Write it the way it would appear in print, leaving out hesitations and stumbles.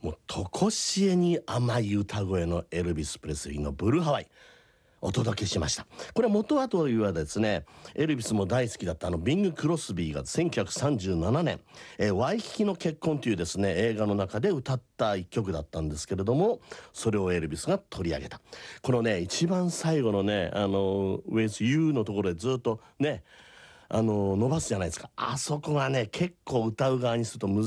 もう常しえに甘い歌声のエルビス・プレスリーのブルーハワイお届けしました。これは元はといえばですね、エルビスも大好きだったビング・クロスビーが1937年、ワイキキの結婚というですね映画の中で歌った一曲だったんですけれども、それをエルビスが取り上げた。このね一番最後のねWith You のところでずっとね伸ばすじゃないですか。あそこがね結構歌う側にすると難